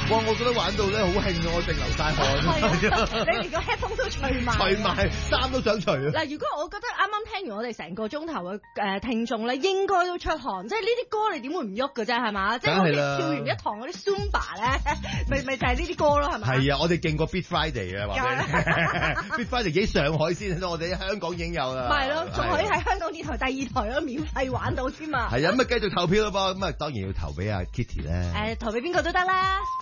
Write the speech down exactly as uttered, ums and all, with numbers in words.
哇！我覺得玩到咧好興啊，我淨流晒汗。 你連個 headphone 都除埋， 除埋衫都想除啊！ 嗱，如果我覺得啱啱聽完我哋成個鐘頭嘅誒聽眾咧，應該都出汗，即係呢啲歌你點會唔喐嘅啫，係嘛？即係我哋跳完一堂嗰啲 Zumba 咧，咪咪就係呢啲歌咯，係咪？ 係啊，我哋勁過 Beat Friday 啊，話俾你。Beat Friday 幾上海先，我哋喺香港已經有啦。 咪係咯，仲可以喺香港電台第二台都免費玩到添啊！ 係啊，咁啊繼續投票咯噃，咁啊當然要投俾阿 Kitty 咧。 誒，投俾邊個都得啦。